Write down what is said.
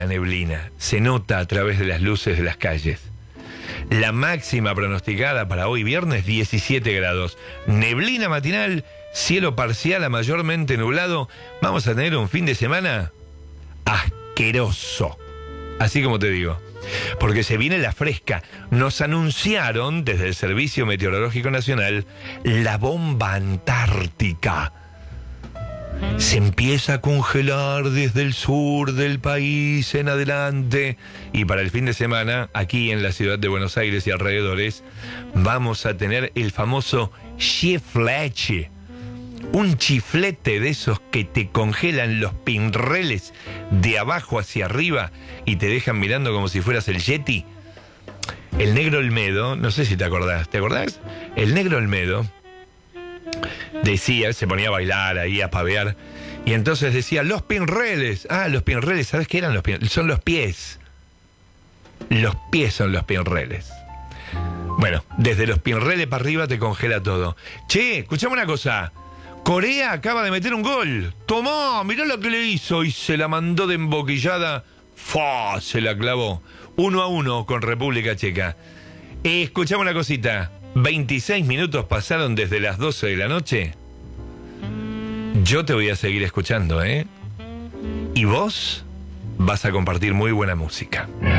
la neblina, se nota a través de las luces de las calles. La máxima pronosticada para hoy viernes, 17 grados. Neblina matinal, cielo parcial a mayormente nublado. Vamos a tener un fin de semana asqueroso. Así como te digo. Porque se viene la fresca. Nos anunciaron desde el Servicio Meteorológico Nacional la bomba antártica. Se empieza a congelar desde el sur del país en adelante. Y para el fin de semana, aquí en la ciudad de Buenos Aires y alrededores, vamos a tener el famoso chifleche. Un chiflete de esos que te congelan los pinreles de abajo hacia arriba y te dejan mirando como si fueras el Yeti. El Negro Olmedo, no sé si te acordás. ¿Te acordás? El Negro Olmedo decía, se ponía a bailar ahí, a pavear, y entonces decía, los pinreles. Ah, los pinreles, ¿sabes qué eran los pinreles? Son los pies. Los pies son los pinreles. Bueno, desde los pinreles para arriba te congela todo. Che, escuchame una cosa. Corea acaba de meter un gol. Tomá, mirá lo que le hizo. Y se la mandó de emboquillada. ¡Fua! Se la clavó. 1-1 con República Checa. Escuchame una cosita. 26 minutos pasaron desde las 12 de la noche. Yo te voy a seguir escuchando, ¿eh? Y vos vas a compartir muy buena música.